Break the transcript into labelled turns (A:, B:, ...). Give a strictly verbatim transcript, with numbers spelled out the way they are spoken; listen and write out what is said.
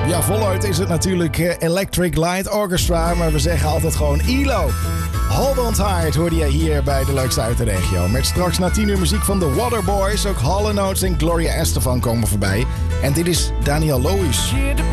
A: Ja, voluit is het natuurlijk uh, Electric Light Orchestra, maar we zeggen altijd gewoon E L O. Hold on tight hoorde jij hier bij de leukste uit de regio. Met straks na tien uur muziek van The Waterboys. Ook Hall and Oates en Gloria Estefan komen voorbij. En dit is Daniel Lois.